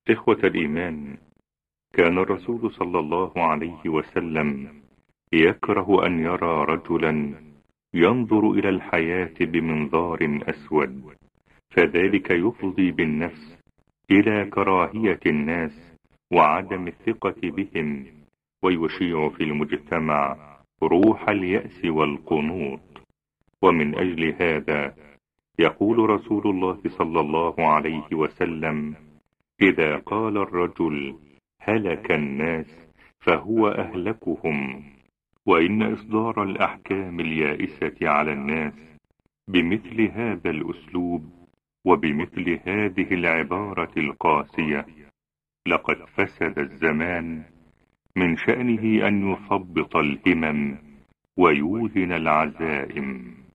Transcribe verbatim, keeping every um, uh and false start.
إخوة الإيمان، كان الرسول صلى الله عليه وسلم يكره أن يرى رجلا ينظر إلى الحياة بمنظار أسود، فذلك يفضي بالنفس إلى كراهية الناس وعدم الثقة بهم، ويشيع في المجتمع روح اليأس والقنوط. ومن أجل هذا يقول رسول الله صلى الله عليه وسلم: إذا قال الرجل هلك الناس فهو أهلكهم. وإن إصدار الأحكام اليائسة على الناس بمثل هذا الأسلوب وبمثل هذه العبارة القاسية لقد فسد الزمان، من شأنه أن يثبط الهمم ويوهن العزائم.